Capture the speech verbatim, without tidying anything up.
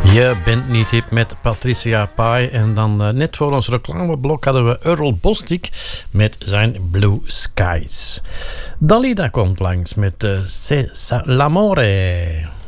Je bent niet hip met Patricia Pai. En dan uh, net voor ons reclameblok hadden we Earl Bostic met zijn Blue Skies. Dalida komt langs met uh, C'est l'amore.